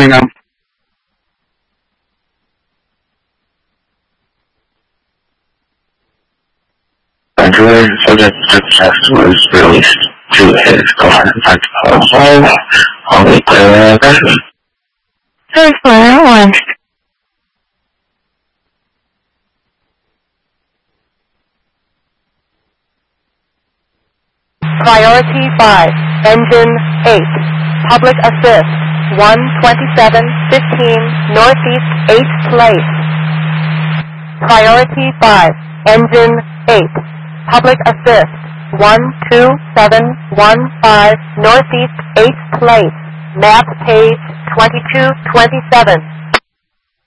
coming up. Android subject test was released to his girlfriend home on the version. Thanks for that one. Priority 5, Engine 8, Public Assist, 12715 Northeast 8th Place. Priority 5, Engine 8, Public Assist, 12715 Northeast 8th Place, map page 2227.